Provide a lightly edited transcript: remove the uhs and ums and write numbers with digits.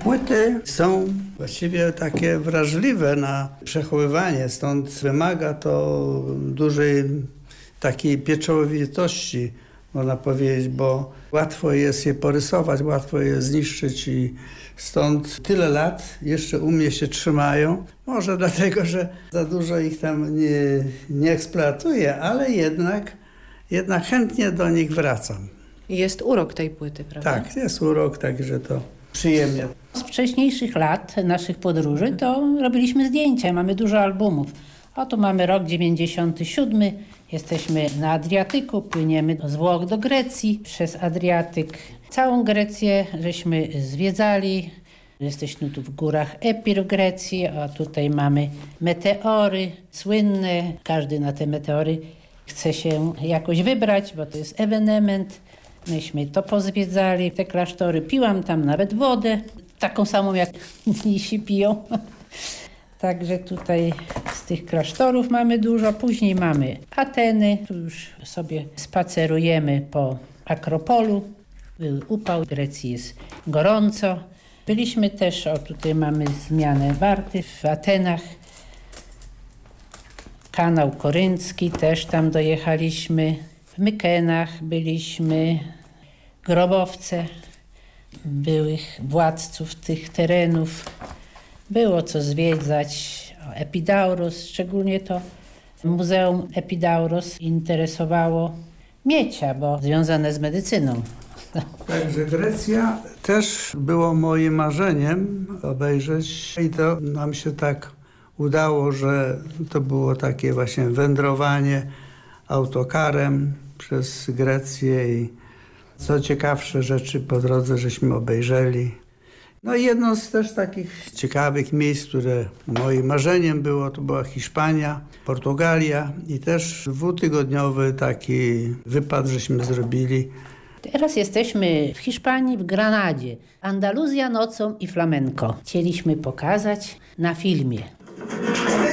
Płyty są właściwie takie wrażliwe na przechowywanie, stąd wymaga to dużej takiej pieczołowitości, można powiedzieć, bo łatwo jest je porysować, łatwo je zniszczyć i stąd tyle lat jeszcze u mnie się trzymają. Może dlatego, że za dużo ich tam nie eksploatuję, ale jednak chętnie do nich wracam. Jest urok tej płyty, prawda? Tak, jest urok, także to przyjemnie. Z wcześniejszych lat naszych podróży to robiliśmy zdjęcia, mamy dużo albumów. Oto mamy rok 97, jesteśmy na Adriatyku, płyniemy z Włoch do Grecji przez Adriatyk. Całą Grecję żeśmy zwiedzali. Jesteśmy tu w górach Epir w Grecji, a tutaj mamy meteory słynne. Każdy na te meteory chce się jakoś wybrać, bo to jest ewenement. Myśmy to pozwiedzali, te klasztory. Piłam tam nawet wodę, taką samą jak mnisi piją. Także tutaj z tych klasztorów mamy dużo. Później mamy Ateny. Tu już sobie spacerujemy po Akropolu. Był upał, w Grecji jest gorąco. Byliśmy też, tutaj mamy zmianę warty w Atenach. Kanał Koryncki, też tam dojechaliśmy. W Mykenach byliśmy, grobowce byłych władców tych terenów. Było co zwiedzać. Epidauros, szczególnie to Muzeum Epidauros interesowało Miecia, bo związane z medycyną. Także Grecja też było moim marzeniem obejrzeć i to nam się tak udało, że to było takie właśnie wędrowanie autokarem przez Grecję i co ciekawsze rzeczy po drodze żeśmy obejrzeli. No i jedno z też takich ciekawych miejsc, które moim marzeniem było, to była Hiszpania, Portugalia i też dwutygodniowy taki wypad żeśmy zrobili. Teraz jesteśmy w Hiszpanii, w Granadzie. Andaluzja nocą i flamenko. Chcieliśmy pokazać na filmie.